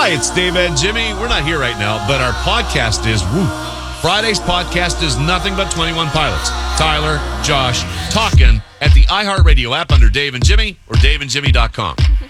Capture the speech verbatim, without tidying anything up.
Hi, it's Dave and Jimmy. We're not here right now, but our podcast is, woo, Friday's podcast is nothing but twenty-one Pilots. Tyler, Josh, talking at the iHeartRadio app under Dave and Jimmy or dave and jimmy dot com.